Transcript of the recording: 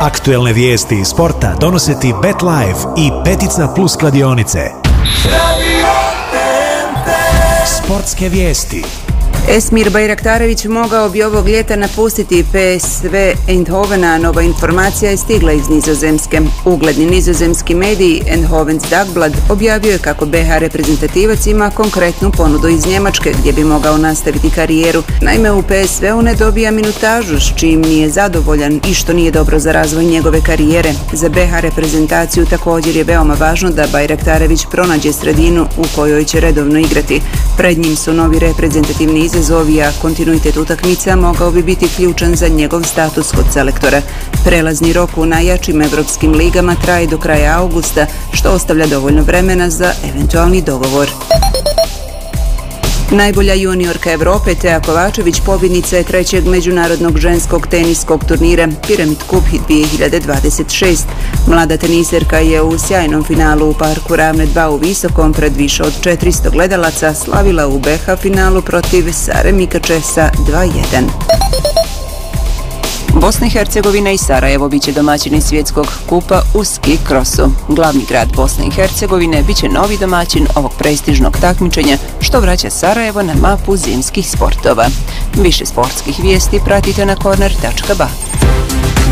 Aktuelne vijesti iz sporta donose ti BetLife i Petica Plus kladionice. Sportske vijesti. Esmir Bajraktarević mogao bi ovog ljeta napustiti PSV Eindhovena. Nova informacija je stigla iz Nizozemske. Ugledni nizozemski mediji Eindhovens Dagblad objavio je kako BH reprezentativac ima konkretnu ponudu iz Njemačke gdje bi mogao nastaviti karijeru. Naime, u PSV-u ne dobija minutažu, s čim nije zadovoljan i što nije dobro za razvoj njegove karijere. Za BH reprezentaciju također je veoma važno da Bajraktarević pronađe sredinu u kojoj će redovno igrati. Pred njim su novi reprezentativni izazovi, a kontinuitet utakmica mogao bi biti ključan za njegov status kod selektora. Prelazni rok u najjačim evropskim ligama traje do kraja augusta, što ostavlja dovoljno vremena za eventualni dogovor. Najbolja juniorka Evrope Teja Kovačević pobjednica je trećeg međunarodnog ženskog teniskog turnira Pyramid Cup 2026. Mlada teniserka je u sjajnom finalu u parku Ravne 2 u Visokom pred više od 400 gledalaca slavila u BH finalu protiv Sare Mikače sa 2:1. Bosna i Hercegovina i Sarajevo biće domaćini svjetskog kupa u ski krosu. Glavni grad Bosne i Hercegovine biće novi domaćin ovog prestižnog takmičenja, što vraća Sarajevo na mapu zimskih sportova. Više sportskih vijesti pratite na corner.ba.